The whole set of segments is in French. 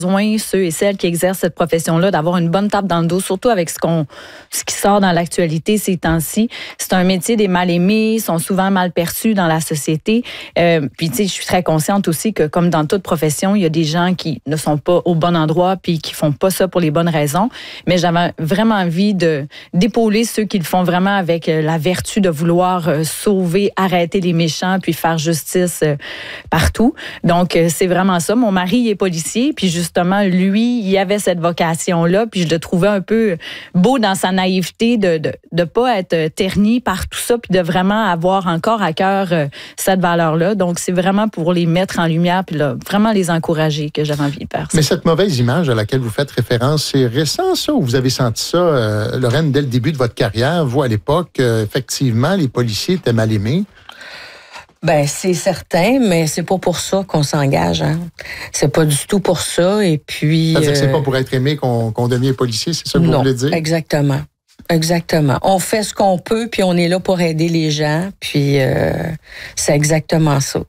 ceux et celles qui exercent cette profession-là, d'avoir une bonne tape dans le dos, surtout avec ce qui sort dans l'actualité ces temps-ci. C'est un métier des mal-aimés, sont souvent mal perçus dans la société. Puis, tu sais, je suis très consciente aussi que, comme dans toute profession, il y a des gens qui ne sont pas au bon endroit puis qui font pas ça pour les bonnes raisons. Mais j'avais vraiment envie d'épauler ceux qui le font vraiment avec la vertu de vouloir sauver, arrêter les méchants puis faire justice partout. Donc, c'est vraiment ça. Mon mari, il est policier, puis justement, lui, il avait cette vocation-là, puis je le trouvais un peu beau dans sa naïveté de pas être terni par tout ça, puis de vraiment avoir encore à cœur cette valeur-là. Donc, c'est vraiment pour les mettre en lumière, puis là, vraiment les encourager que j'avais envie de faire ça. Mais cette mauvaise image à laquelle vous faites référence, c'est récent, ça, ou vous avez senti ça, Lorraine, dès le début de votre carrière? Vous, à l'époque, effectivement, les policiers étaient mal aimés? Ben, c'est certain, mais c'est pas pour ça qu'on s'engage, hein. C'est pas du tout pour ça, et puis... C'est-à-dire que c'est pas pour être aimé qu'on devient policier, c'est ça que vous voulez dire? Exactement. Exactement. On fait ce qu'on peut, puis on est là pour aider les gens, puis c'est exactement ça.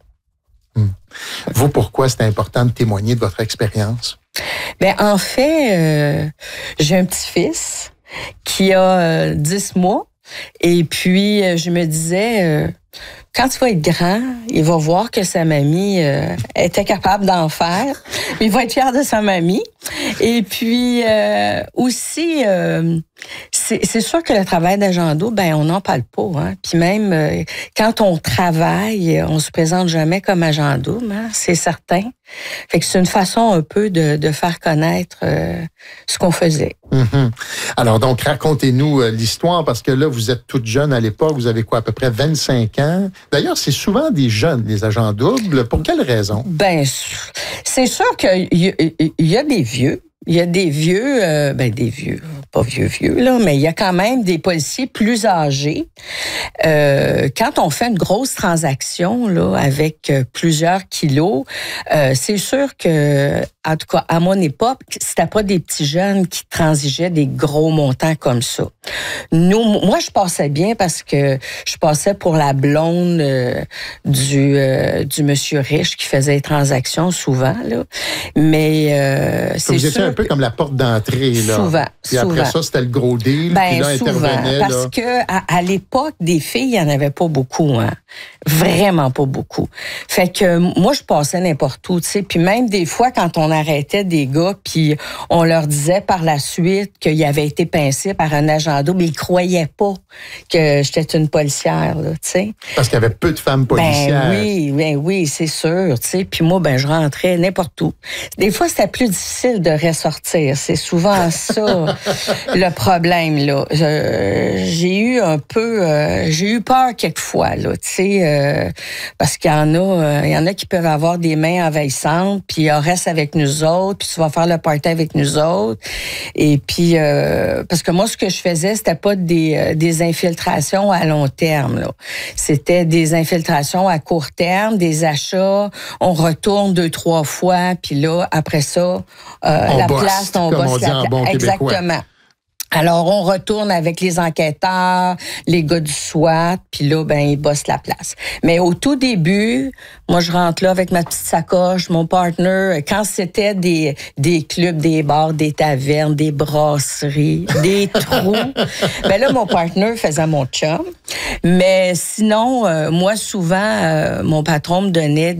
Vous, pourquoi c'est important de témoigner de votre expérience? Ben, en fait, j'ai un petit-fils qui a 10 mois, et puis je me disais... quand il va être grand, il va voir que sa mamie était capable d'en faire. Il va être fier de sa mamie. Et puis aussi, c'est sûr que le travail d'agent d'eau, ben on n'en parle pas. Hein. Puis même quand on travaille, on se présente jamais comme agent d'eau, hein, c'est certain. Fait que c'est une façon un peu de faire connaître ce qu'on faisait. Mm-hmm. Alors donc, racontez-nous l'histoire, parce que là, vous êtes toute jeune à l'époque, vous avez quoi, à peu près 25 ans? D'ailleurs, c'est souvent des jeunes, les agents doubles. Pour quelle raison? Ben, c'est sûr qu'il y a des vieux. Il y a des vieux, des vieux, pas vieux, là, mais il y a quand même des policiers plus âgés. Quand on fait une grosse transaction, là, avec plusieurs kilos, c'est sûr que, en tout cas, à mon époque, c'était pas des petits jeunes qui transigeaient des gros montants comme ça. Moi, je passais bien parce que je passais pour la blonde du monsieur riche qui faisait les transactions souvent, là. Mais c'est sûr... un peu comme la porte d'entrée, là. Souvent. Puis après ça, c'était le gros deal. Puis là, souvent. intervenait, parce là. que à l'époque, des filles, il n'y en avait pas beaucoup, hein. Vraiment pas beaucoup. Fait que moi, je passais n'importe où, tu sais. Puis même des fois, quand on arrêtait des gars, puis on leur disait par la suite qu'il avait été pincé par un agent d'eau, mais ils croyaient pas que j'étais une policière, là, tu sais. Parce qu'il y avait peu de femmes policières. Ben oui, c'est sûr, tu sais. Puis moi, je rentrais n'importe où. Des fois, c'était plus difficile de ressortir. C'est souvent ça, le problème, là. J'ai eu peur quelquefois, là, tu sais, parce qu'il y en a qui peuvent avoir des mains envahissantes, puis ils restent avec nous autres, puis tu vas faire le party avec nous autres. Et puis, parce que moi, ce que je faisais, c'était pas des infiltrations à long terme, là. C'était des infiltrations à court terme, des achats, on retourne 2-3 fois, puis là, après ça, la place, on bosse la place. Exactement. Alors, on retourne avec les enquêteurs, les gars du SWAT, puis là, ils bossent la place. Mais au tout début, moi, je rentre là avec ma petite sacoche, mon partner. Quand c'était des clubs, des bars, des tavernes, des brasseries, des trous, là, mon partner faisait mon chum. Mais sinon, moi, souvent, mon patron me donnait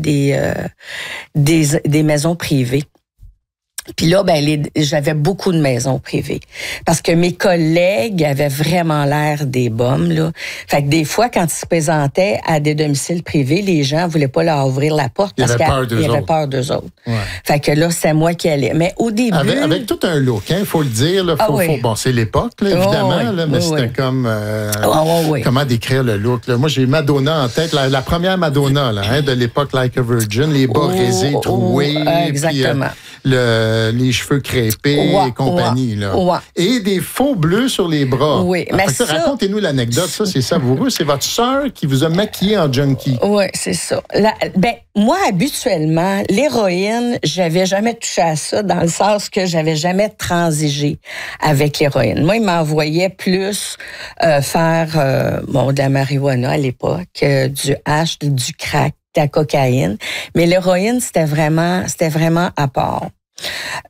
des maisons privées. Puis là, j'avais beaucoup de maisons privées. Parce que mes collègues avaient vraiment l'air des bombes, là. Fait que des fois, quand ils se présentaient à des domiciles privés, les gens voulaient pas leur ouvrir la porte parce qu'ils avaient peur d'eux autres. Ouais. Fait que là, c'est moi qui allais. Mais au début... Avec tout un look, hein, il faut le dire. Là, bon, c'est l'époque, là, évidemment, là, mais c'était comme... Comment décrire le look? Là? Moi, j'ai Madonna en tête, la première Madonna là, hein, de l'époque Like a Virgin, les bas résés, troués. Exactement. Puis, les cheveux crêpés et compagnie. Là. Et des faux bleus sur les bras. Oui, mais ça... Racontez-nous l'anecdote, ça, c'est savoureux. C'est votre sœur qui vous a maquillé en junkie. Oui, c'est ça. Moi, habituellement, l'héroïne, j'avais jamais touché à ça dans le sens que j'avais jamais transigé avec l'héroïne. Moi, il m'envoyait plus faire de la marijuana à l'époque, du hash, du crack, de la cocaïne. Mais l'héroïne, c'était vraiment à part.